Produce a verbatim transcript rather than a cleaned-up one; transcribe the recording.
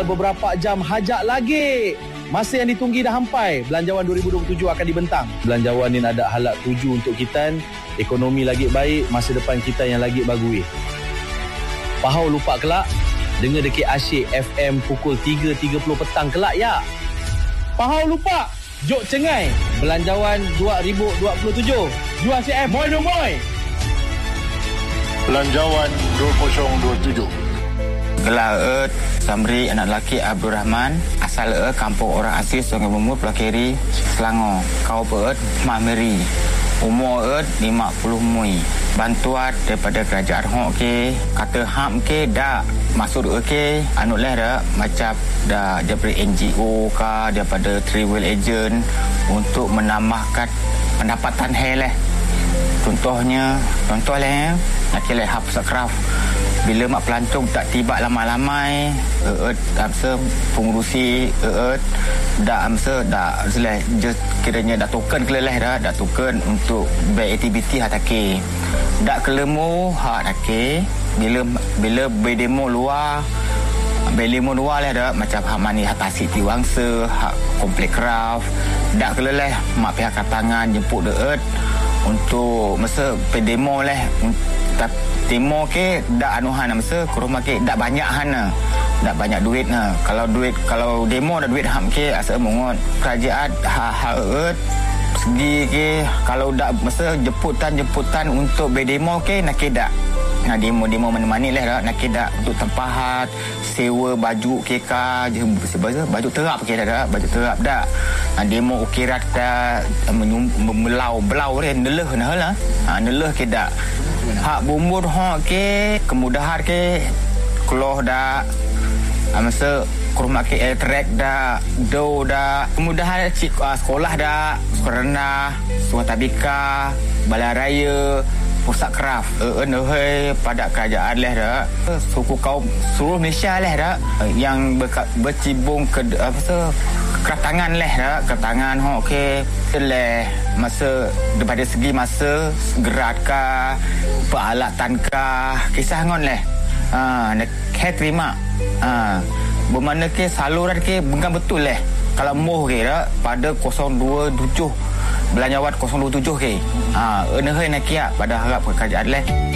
Beberapa jam hajak lagi. Masa yang ditunggu dah sampai. Belanjawan dua ribu dua puluh tujuh akan dibentang. Belanjawan ni ada halak tuju untuk kita. Ekonomi lagi baik, masa depan kita yang lagi bagui. Pahau lupa kelak. Dengar dekat asyik F M pukul tiga tiga puluh petang kelak ya. Pahau lupa. Jok cengai. Belanjawan dua ribu dua puluh tujuh. Jual C M. Moi no moi. Belanjawan dua ribu dua puluh tujuh. Gelar Earth Samri, anak lelaki Abdul Rahman. Asal Earth kampung orang asli Sungai Bumbu, Pulau Keri, Selangor. Kau Earth Mak Meri. Umur Earth lima puluh mui. Bantuan daripada kerajaan Hong ke, kata ham ke dak maksud ke anu leh dak macam dak daripada N G O ke, daripada travel agent untuk menambahkan pendapatan hai leh. Contohnya, contoh leh nak kira hap sakraf. Bila mak pelancong tak tiba lama-lamai, eut amsa pengurusi eut dak amsa dak seleh just kiranya dak token keleleh dak dak token untuk bay aktiviti hatake. Dak kelemu hak take bila bila bay demo luar bay demo luar lah dak macam hak mani hak tasik tiwangsa, hak komplek craft dak keleleh mak pihak katangan jemput eut untuk masa pe demo leh demo ke dak anu hana masa ke rumah ke dak banyak hana dak banyak duit nah kalau duit kalau demo dak duit ham ke asa mongot kerajaan ha ha eut segi ke kalau dak masa jemputan-jemputan untuk be demo ke nak ke dak nah demo-demo mana-mana lah dak nak ke dak untuk tempahat sewa baju ke ka je baju terap ke dak baju terap dak nah, demo ukirat dak melau belau re neleh nah lah ha neleh ke dak hak bumbur hak ke kemudahan ke keluar dak masa kurma ke track dak do dak kemudahan cik uh, sekolah dak sekolah rendah sekolah tabika balai raya pusat kraf eh pada kerajaan leh dak suku kaum seluruh Malaysia leh dak yang bercibung ke apa tu keratangan leh dak keratangan ho okey leh masa daripada segi masa geratkah peralatan kah kisah ngon leh ha nak terima ha bermakna ke saluran ke bukan betul leh kalau moh ke dak pada kosong dua tujuh belanjawan kosong dua tujuh ke ha eneh nak kia pada harap kerajaan leh.